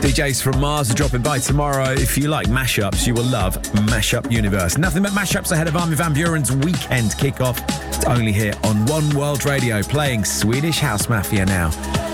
DJs from Mars are dropping by tomorrow. If you like mashups, you will love Mashup Universe. Nothing but mashups ahead of Armin van Buuren's weekend kickoff. It's only here on One World Radio, playing Swedish House Mafia now.